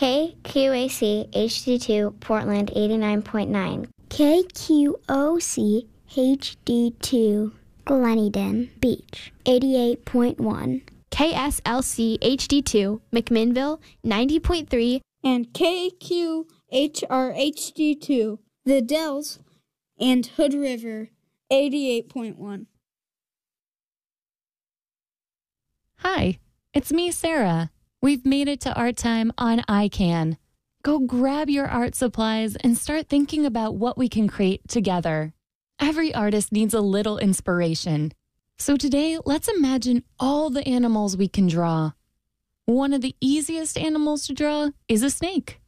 KQAC HD2 Portland 89.9. KQOC HD2 Gleneden Beach 88.1. KSLC HD2 McMinnville 90.3. And KQHR HD2 The Dells and Hood River 88.1. Hi, it's me, Sarah. We've made it to Art Time on iCan. Go grab your art supplies and start thinking about what we can create together. Every artist needs a little inspiration. So today, let's imagine all the animals we can draw. One of the easiest animals to draw is a snake.